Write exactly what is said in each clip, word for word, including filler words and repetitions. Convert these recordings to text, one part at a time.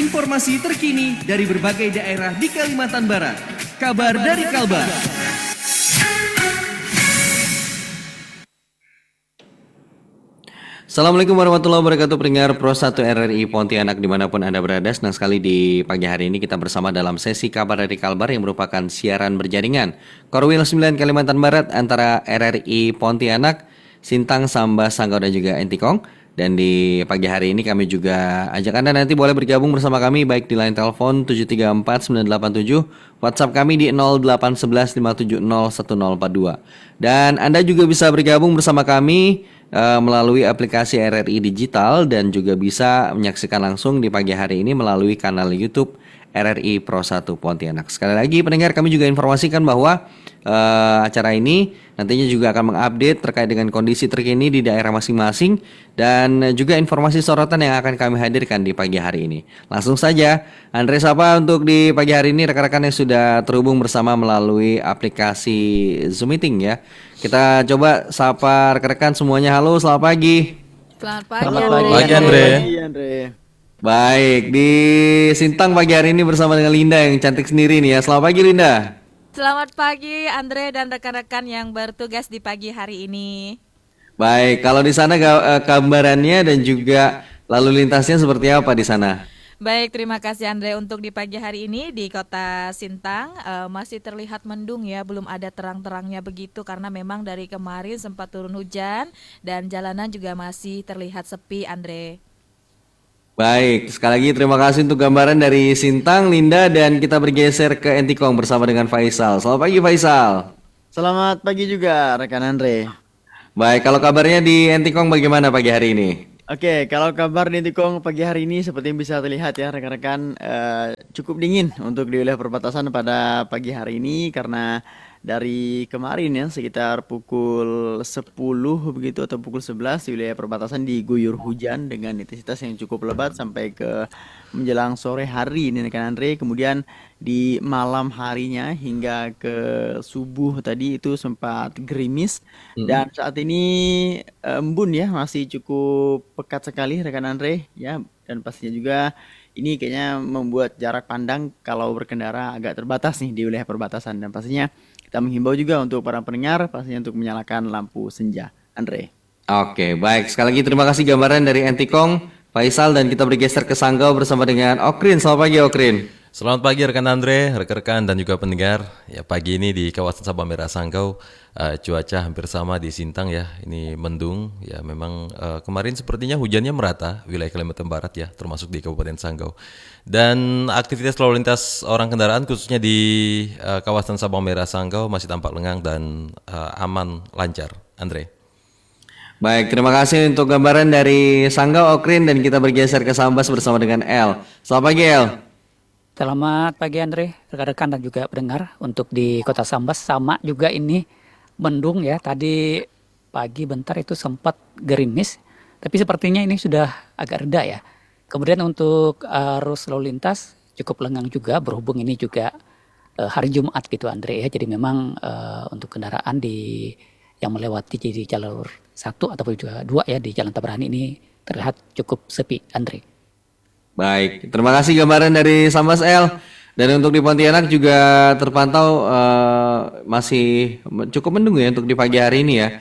Informasi terkini dari berbagai daerah di Kalimantan Barat. Kabar dari Kalbar. Assalamualaikum warahmatullahi wabarakatuh, pendengar Pro satu R R I Pontianak dimanapun Anda berada. Senang sekali di pagi hari ini kita bersama dalam sesi kabar dari Kalbar yang merupakan siaran berjaringan Korwil sembilan Kalimantan Barat antara R R I Pontianak, Sintang, Sambas, Sanggau dan juga Entikong. Dan di pagi hari ini kami juga ajak Anda nanti boleh bergabung bersama kami baik di line telepon tujuh tiga empat sembilan delapan tujuh, WhatsApp kami di nol delapan satu satu lima tujuh nol satu nol empat dua. Dan Anda juga bisa bergabung bersama kami uh, melalui aplikasi R R I Digital dan juga bisa menyaksikan langsung di pagi hari ini melalui kanal YouTube R R I Pro satu Pontianak. Sekali lagi pendengar, kami juga informasikan bahwa uh, acara ini nantinya juga akan mengupdate terkait dengan kondisi terkini di daerah masing-masing dan juga informasi sorotan yang akan kami hadirkan di pagi hari ini. Langsung saja, Andre sapa untuk di pagi hari ini rekan-rekan yang sudah terhubung bersama melalui aplikasi Zoom Meeting ya. Kita coba sapa rekan-rekan semuanya. Halo, selamat pagi. Selamat pagi, Selamat Andre. pagi, Andre. Pagi, Andre. Baik, di Sintang pagi hari ini bersama dengan Linda yang cantik sendiri nih ya. Selamat pagi Linda. Selamat pagi Andre dan rekan-rekan yang bertugas di pagi hari ini. Baik, kalau di sana gambarannya dan juga lalu lintasnya seperti apa di sana? Baik, terima kasih Andre. Untuk di pagi hari ini di kota Sintang uh, masih terlihat mendung ya, belum ada terang-terangnya begitu karena memang dari kemarin sempat turun hujan dan jalanan juga masih terlihat sepi Andre. Baik, sekali lagi terima kasih untuk gambaran dari Sintang, Linda, dan kita bergeser ke Entikong bersama dengan Faisal. Selamat pagi Faisal. Selamat pagi juga rekan Andre. Baik, kalau kabarnya di Entikong bagaimana pagi hari ini? Oke, kalau kabar di Entikong pagi hari ini seperti yang bisa terlihat ya rekan-rekan, eh, cukup dingin untuk di wilayah perbatasan pada pagi hari ini karena dari kemarin ya sekitar pukul sepuluh begitu atau pukul sebelas di wilayah perbatasan diguyur hujan dengan intensitas yang cukup lebat sampai ke menjelang sore hari ini rekan Andre. Kemudian di malam harinya hingga ke subuh tadi itu sempat gerimis Mm-mm. dan saat ini embun ya masih cukup pekat sekali rekan Andre ya, dan pastinya juga ini kayaknya membuat jarak pandang kalau berkendara agak terbatas nih di wilayah perbatasan, dan pastinya kita menghimbau juga untuk para pendengar pastinya untuk menyalakan lampu senja. Andre. Oke, baik. Sekali lagi terima kasih gambaran dari Entikong, Faisal, dan kita bergeser ke Sanggau bersama dengan Okrin. Selamat pagi Okrin. Selamat pagi rekan Andre, rekan-rekan dan juga pendengar. Ya, pagi ini di kawasan Sabang Merah Sanggau uh, cuaca hampir sama di Sintang ya. Ini mendung ya, memang uh, kemarin sepertinya hujannya merata wilayah Kalimantan Barat ya, termasuk di Kabupaten Sanggau. Dan aktivitas lalu lintas orang kendaraan khususnya di uh, kawasan Sabang Merah Sanggau masih tampak lengang dan uh, aman lancar. Andre. Baik, terima kasih untuk gambaran dari Sanggau Okrin, dan kita bergeser ke Sambas bersama dengan El. Selamat pagi El. Selamat pagi Andre, rekan-rekan dan juga pendengar. Untuk di kota Sambas sama juga ini mendung ya. Tadi pagi bentar itu sempat gerimis, tapi sepertinya ini sudah agak reda ya. Kemudian untuk arus lalu lintas cukup lengang juga, berhubung ini juga uh, hari Jumat gitu Andre ya. Jadi memang uh, untuk kendaraan di yang melewati di jalur satu ataupun juga dua ya di Jalan Tabrani ini terlihat cukup sepi Andre. Baik, terima kasih gambaran dari Sambas El. Dan untuk di Pontianak juga terpantau uh, masih cukup mendung ya untuk di pagi hari ini ya.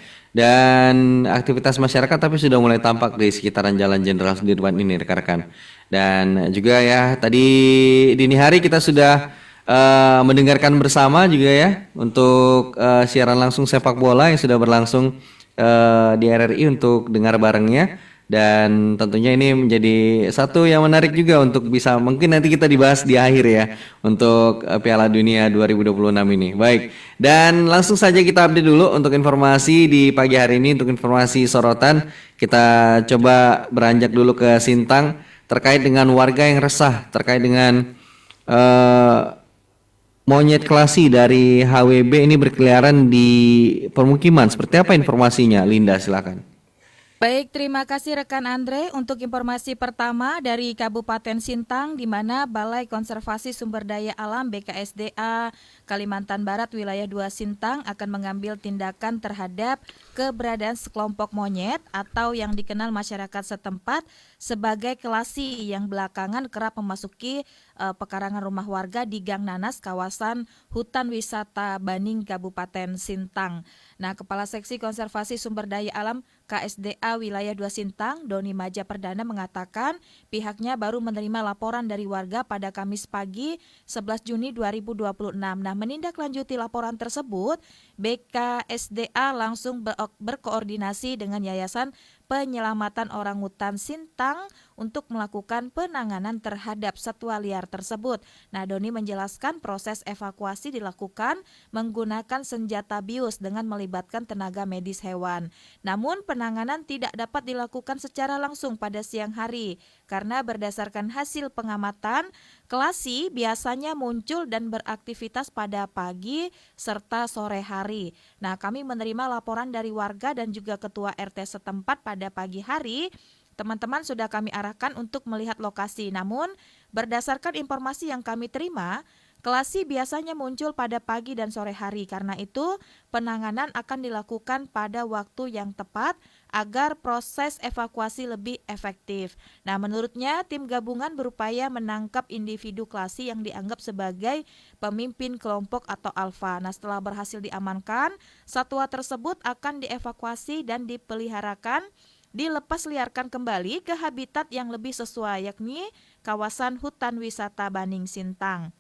Dan aktivitas masyarakat tapi sudah mulai tampak di sekitaran Jalan Jenderal Sudirman ini rekan-rekan. Dan juga ya tadi dini hari kita sudah uh, mendengarkan bersama juga ya untuk uh, siaran langsung sepak bola yang sudah berlangsung uh, di R R I untuk dengar barengnya. Dan tentunya ini menjadi satu yang menarik juga untuk bisa mungkin nanti kita dibahas di akhir ya untuk uh, Piala Dunia dua ribu dua puluh enam ini. Baik, dan langsung saja kita update dulu untuk informasi di pagi hari ini. Untuk informasi sorotan kita coba beranjak dulu ke Sintang terkait dengan warga yang resah terkait dengan uh, monyet klasi dari H W B ini berkeliaran di permukiman. Seperti apa informasinya Linda, silakan. Baik, terima kasih rekan Andre untuk informasi pertama dari Kabupaten Sintang di mana Balai Konservasi Sumber Daya Alam B K S D A Kalimantan Barat Wilayah dua Sintang akan mengambil tindakan terhadap keberadaan sekelompok monyet atau yang dikenal masyarakat setempat sebagai kelasi yang belakangan kerap memasuki uh, pekarangan rumah warga di Gang Nanas kawasan Hutan Wisata Baning Kabupaten Sintang. Nah, Kepala Seksi Konservasi Sumber Daya Alam K S D A Wilayah dua Sintang, Doni Maja Perdana mengatakan pihaknya baru menerima laporan dari warga pada Kamis pagi sebelas Juni dua ribu dua puluh enam. Nah, menindaklanjuti laporan tersebut, B K S D A langsung ber- berkoordinasi dengan Yayasan Penyelamatan Orangutan Sintang untuk melakukan penanganan terhadap satwa liar tersebut. Nah, Doni menjelaskan proses evakuasi dilakukan menggunakan senjata bius dengan melibatkan tenaga medis hewan. Namun, penanganan tidak dapat dilakukan secara langsung pada siang hari karena berdasarkan hasil pengamatan, kelasi biasanya muncul dan beraktivitas pada pagi serta sore hari. Nah, kami menerima laporan dari warga dan juga ketua R T setempat pada pagi hari. Teman-teman sudah kami arahkan untuk melihat lokasi. Namun, berdasarkan informasi yang kami terima, kelasi biasanya muncul pada pagi dan sore hari. Karena itu, penanganan akan dilakukan pada waktu yang tepat agar proses evakuasi lebih efektif. Nah, menurutnya, tim gabungan berupaya menangkap individu kelasi yang dianggap sebagai pemimpin kelompok atau alfa. Nah, setelah berhasil diamankan, satwa tersebut akan dievakuasi dan dipeliharakan dilepas liarkan kembali ke habitat yang lebih sesuai, yakni kawasan hutan wisata Baning Sintang.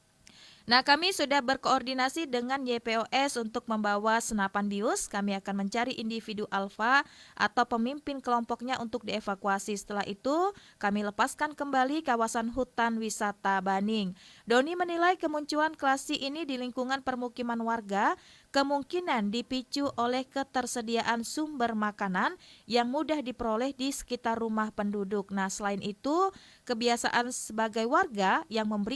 Nah, kami sudah berkoordinasi dengan Y P O S untuk membawa senapan bius. Kami akan mencari individu alfa atau pemimpin kelompoknya untuk dievakuasi. Setelah itu, kami lepaskan kembali kawasan hutan wisata Baning. Doni menilai kemunculan kelasi ini di lingkungan permukiman warga kemungkinan dipicu oleh ketersediaan sumber makanan yang mudah diperoleh di sekitar rumah penduduk. Nah, selain itu, kebiasaan sebagai warga yang memberi